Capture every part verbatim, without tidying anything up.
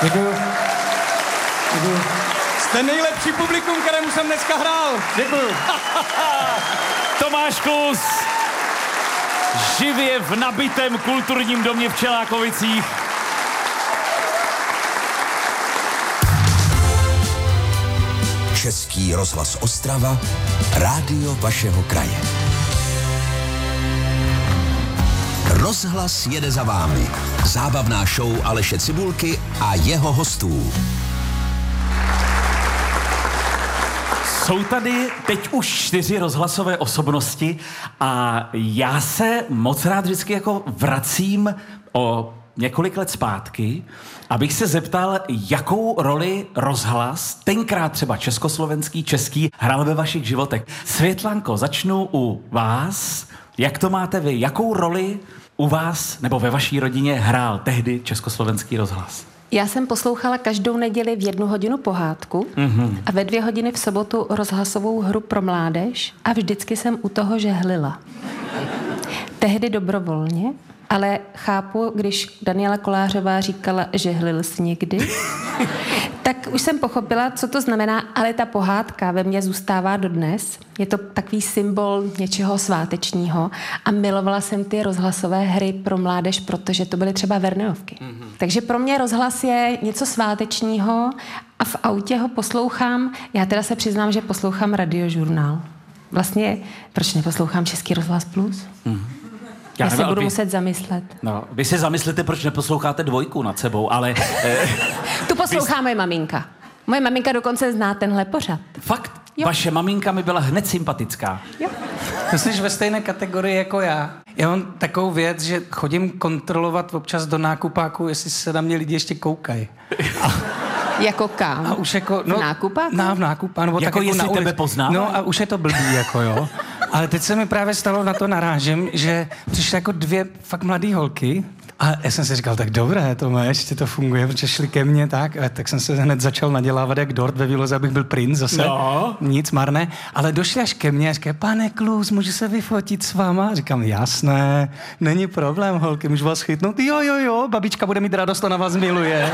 Děkuju. Děkuju. Jste nejlepší publikum, kterému jsem dneska hrál. Děkuju. Tomáš Klus. Živě v nabitém kulturním domě v Čelákovicích. Český rozhlas Ostrava, rádio vašeho kraje. Rozhlas jede za vámi. Zábavná show Aleše Cibulky a jeho hostů. Jsou tady teď už čtyři rozhlasové osobnosti a já se moc rád vždycky jako vracím o několik let zpátky, abych se zeptal, jakou roli rozhlas, tenkrát třeba československý, český, hrál ve vašich životech. Světlanko, začnu u vás. Jak to máte vy? Jakou roli u vás nebo ve vaší rodině hrál tehdy československý rozhlas? Já jsem poslouchala každou neděli v jednu hodinu pohádku mm-hmm. a ve dvě hodiny v sobotu rozhlasovou hru pro mládež a vždycky jsem u toho žehlila. Tehdy dobrovolně, ale chápu, když Daniela Kolářová říkala, žehlil jsi někdy, tak už jsem pochopila, co to znamená, ale ta pohádka ve mně zůstává dodnes. Je to takový symbol něčeho svátečního a milovala jsem ty rozhlasové hry pro mládež, protože to byly třeba Verneovky. Mm-hmm. Takže pro mě rozhlas je něco svátečního a v autě ho poslouchám. Já teda se přiznám, že poslouchám Radiožurnál. Vlastně, proč neposlouchám Český rozhlas plus? Mm-hmm. Já, Já se budu vy... muset zamyslet. No, vy si zamyslete, proč neposloucháte Dvojku nad sebou, ale... Eh, tu poslouchá vy... moje maminka. Moje maminka dokonce zná tenhle pořad. Fakt? Jo. Vaše maminka mi byla hned sympatická. Jo. To jsi ve stejné kategorii jako já. Já mám takovou věc, že chodím kontrolovat občas do nákupáku, jestli se na mě lidi ještě koukají. A... Jako kam? A už jako... No, v nákupáku? Na, v nákupáku. Nebo jako tak jestli jako tebe poznávají? No a už je to blbý, jako jo. Ale teď se mi právě stalo, na to narážím, že přišly jako dvě fakt mladý holky a já jsem si říkal, tak dobré, to má, ještě to funguje, protože šli ke mně tak, a tak jsem se hned začal nadělávat jak dort ve výloze, abych byl princ zase. No. Nic marné. Ale došli až ke mně a říkají, pane Klus, můžu se vyfotit s váma? Říkám, jasné, není problém, holky, můžu vás chytnout? Jo, jo, jo, babička bude mít radost, ona vás miluje.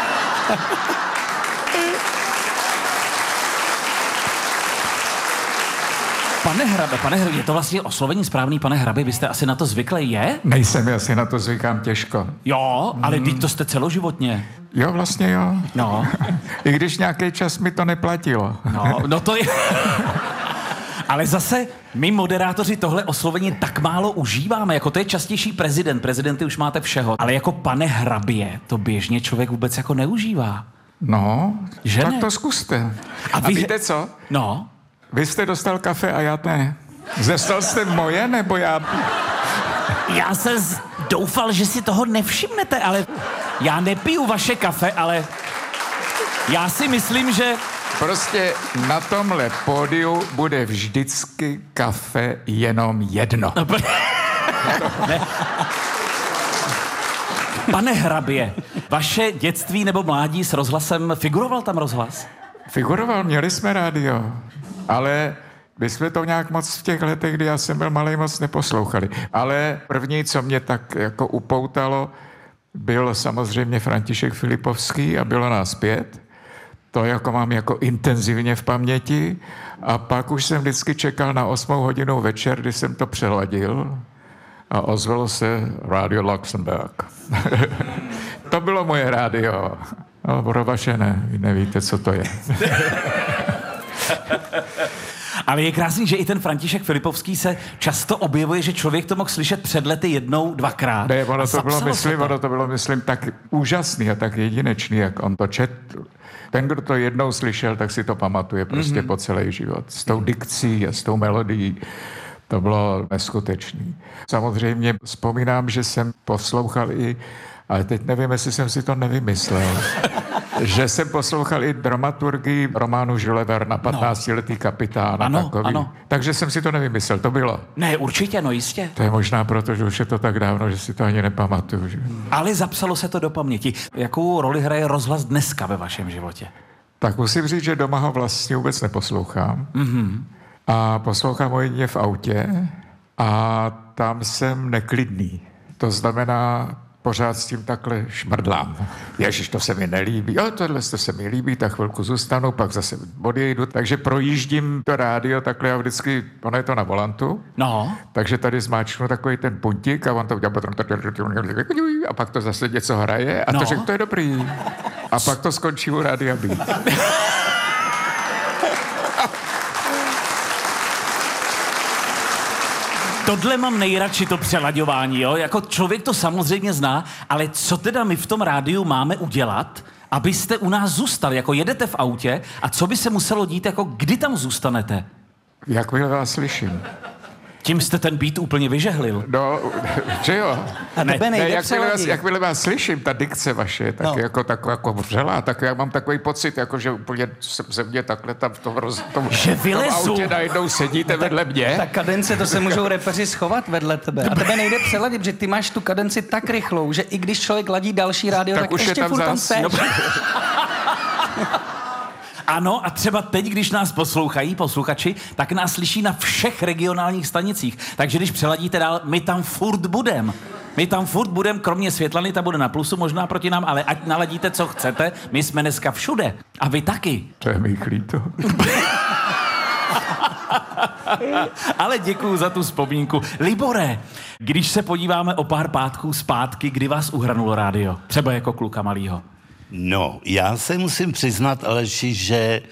Pane Hrabe, pane Hrabe, je to vlastně oslovení správný, pane Hrabe, vy jste asi na to zvyklý, je? Nejsem, já si na to zvykám těžko. Jo, ale hmm. to jste celoživotně. Jo, vlastně jo. No. I když nějaký čas mi to neplatilo. No, no to je... Ale zase my moderátoři tohle oslovení tak málo užíváme, jako to je častější prezident, prezidenty už máte všeho, ale jako pane Hrabě to běžně člověk vůbec jako neužívá. No, že tak ne? to zkuste. A, vy... A víte co? No. Vy jste dostal kafe a já ne. Dostal jste moje, nebo já... Já se z... doufal, že si toho nevšimnete, ale já nepiju vaše kafe, ale já si myslím, že... Prostě na tomhle pódiu bude vždycky kafe jenom jedno. No, ne. Pane Hrabě, vaše dětství nebo mládí s rozhlasem, figuroval tam rozhlas? Figuroval, měli jsme rádio, ale my jsme to nějak moc v těch letech, kdy já jsem byl malej, moc neposlouchali. Ale první, co mě tak jako upoutalo, byl samozřejmě František Filipovský a bylo nás pět. To jako mám jako intenzivně v paměti. A pak už jsem vždycky čekal na osmou hodinu večer, kdy jsem to přeladil a ozvalo se Radio Luxemburg. To bylo moje rádio. No, pro vaše ne, vy nevíte, co to je. Ale je krásný, že i ten František Filipovský se často objevuje, že člověk to mohl slyšet před lety jednou, dvakrát. Ne, ono to bylo, myslím, to. ono to bylo, myslím, tak úžasný a tak jedinečný, jak on to četl. Ten, kdo to jednou slyšel, tak si to pamatuje prostě mm-hmm. po celý život. S tou dikcí a s tou melodií. To bylo neskutečný. Samozřejmě vzpomínám, že jsem poslouchal i, ale teď nevím, jestli jsem si to nevymyslel, že jsem poslouchal i dramaturgii románu Jules Verna, patnáctiletý kapitán. Ano, takový. ano. Takže jsem si to nevymyslel, to bylo. Ne, určitě, no jistě. To je možná proto, že už je to tak dávno, že si to ani nepamatuju. Že? Ale zapsalo se to do paměti. Jakou roli hraje rozhlas dneska ve vašem životě? Tak musím říct, že doma ho vlastně vůbec neposlouchám. Mm-hmm. A poslouchám ho jedině v autě a tam jsem neklidný. To znamená, pořád s tím takhle šmrdlám. Ježiš, to se mi nelíbí. Jo, tohle to se mi líbí, tak chvilku zůstanu, pak zase odjejdu. Takže projíždím to rádio takhle, já vždycky, ono je to na volantu, No. takže tady zmáčknu takový ten puntík a on to a pak to zase něco hraje a No. to řekl, to je dobrý. A pak to skončí u Rádia Beat. Tohle mám nejradši, to přelaďování, jo? Jako člověk to samozřejmě zná, ale co teda my v tom rádiu máme udělat, abyste u nás zůstali? Jako jedete v autě a co by se muselo dít, jako kdy tam zůstanete? Jak vás slyším? Tím jste ten beat úplně vyžehlil. No, že jo? A tebe Ne, nejde jakmile vás, přeladit. jakmile vás slyším, ta dikce vaše je tak No. jako, tak, jako vřelá, tak já mám takový pocit, jako že úplně se, se mě takhle tam v tom, roz, tom, Že v tom vylezu. autě najednou sedíte vedle mě. Ta kadence, to se můžou repeři schovat vedle tebe. A tebe nejde přeladit, že ty máš tu kadenci tak rychlou, že i když člověk ladí další rádio, tak, Tak už je ještě tam furt tam zas. seš. No, Ano, a třeba teď, když nás poslouchají posluchači, tak nás slyší na všech regionálních stanicích. Takže když přeladíte dál, my tam furt budem. My tam furt budem, kromě Světlany, ta bude na plusu, možná proti nám, ale ať naladíte, co chcete, my jsme dneska všude. A vy taky. to je mi líto. Ale děkuju za tu vzpomínku. Libore, když se podíváme o pár pátků zpátky, kdy vás uhranulo rádio? Třeba jako kluka malýho. No, já se musím přiznat, Aleši, že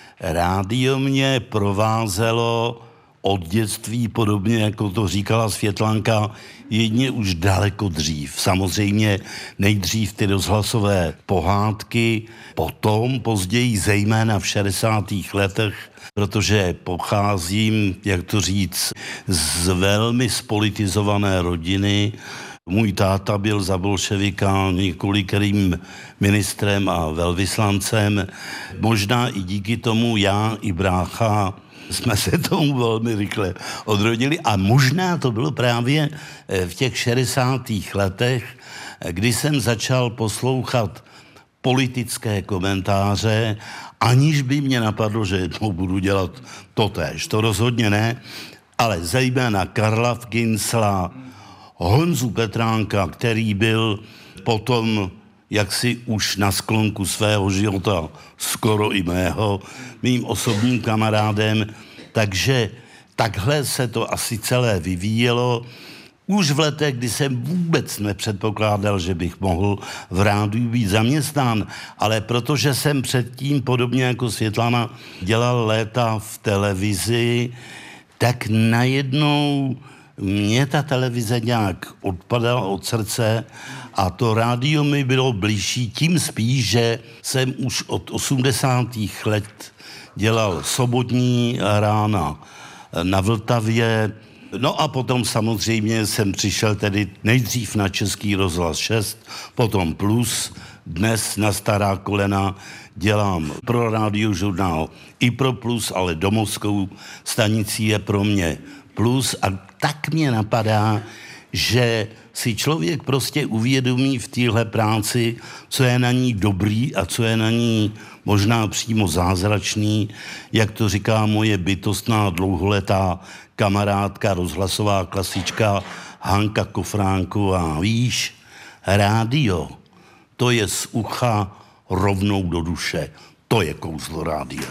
rádio mě provázelo od dětství, podobně jako to říkala Světlanka, jedně už daleko dřív. Samozřejmě nejdřív ty rozhlasové pohádky, potom později zejména v šedesátých letech, protože pocházím, jak to říct, z velmi spolitizované rodiny. Můj táta byl za bolševika několikrým ministrem a velvyslancem. Možná i díky tomu já i brácha jsme se tomu velmi rychle odrodili a možná to bylo právě v těch šedesátých letech, kdy jsem začal poslouchat politické komentáře, aniž by mě napadlo, že jednou budu dělat totéž. To rozhodně ne, ale zejména Karla Vkinsla, Honzu Petránka, který byl potom jaksi už na sklonku svého života, skoro i mého, mým osobním kamarádem, takže takhle se to asi celé vyvíjelo. Už v letech, kdy jsem vůbec nepředpokládal, že bych mohl v rádiu být zaměstnán, ale protože jsem předtím, podobně jako Světlana, dělal léta v televizi, tak najednou mě ta televize nějak odpadala od srdce a to rádio mi bylo blížší, tím spíš, že jsem už od osmdesátých let dělal sobotní rána na Vltavě. No a potom samozřejmě jsem přišel tedy nejdřív na Český rozhlas šest, potom Plus, dnes na stará kolena dělám pro Radiožurnál i pro Plus, ale domovskou stanicí je pro mě Plus a tak mě napadá, že si člověk prostě uvědomí v téhle práci, co je na ní dobrý a co je na ní možná přímo zázračný, jak to říká moje bytostná dlouholetá kamarádka, rozhlasová klasička Hanka Kofránková. Víš, rádio, to je z ucha rovnou do duše. To je kouzlo rádia.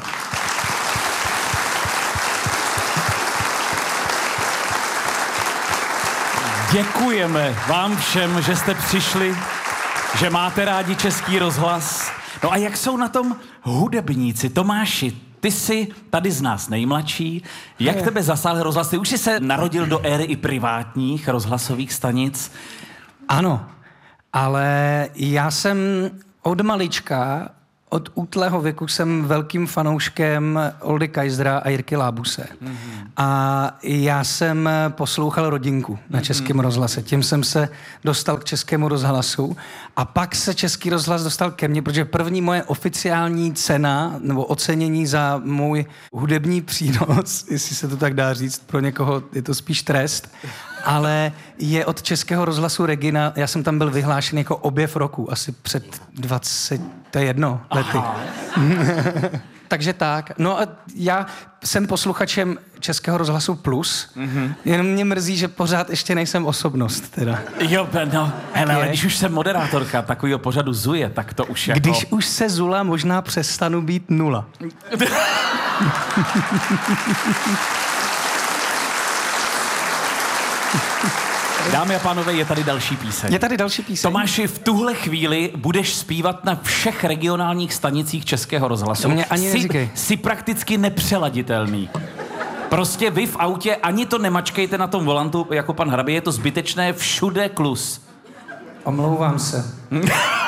Děkujeme vám všem, že jste přišli, že máte rádi Český rozhlas. No a jak jsou na tom hudebníci? Tomáši, ty jsi tady z nás nejmladší. Jak je. Tebe zasáhl rozhlas? Ty už jsi se narodil do éry i privátních rozhlasových stanic. Ano, ale já jsem od malička, od útlého věku jsem velkým fanouškem Oldy Kaisera a Jirky Lábuse. Mm-hmm. A já jsem poslouchal Rodinku na Českém mm-hmm. rozhlase. Tím jsem se dostal k Českému rozhlasu. A pak se Český rozhlas dostal ke mně, protože první moje oficiální cena nebo ocenění za můj hudební přínos, jestli se to tak dá říct, pro někoho je to spíš trest, ale je od Českého rozhlasu Regina, já jsem tam byl vyhlášen jako objev roku, asi před dvaceti jednou lety. Takže tak. No a já jsem posluchačem Českého rozhlasu Plus, mm-hmm. jenom mě mrzí, že pořád ještě nejsem osobnost teda. Jo, no, hele, ale když už jsem moderátorka takovýho pořadu Zuje, tak to už jako... Když už se Zula, možná přestanu být nula. Dámy a pánové, je tady další píseň. Je tady další píseň. Tomáši, v tuhle chvíli budeš zpívat na všech regionálních stanicích Českého rozhlasu. To mě ani jsi, neříkej. Jsi prakticky nepřeladitelný. Prostě vy v autě ani to nemačkejte na tom volantu jako pan Hrabě, je to zbytečné, všude klus. Omlouvám se.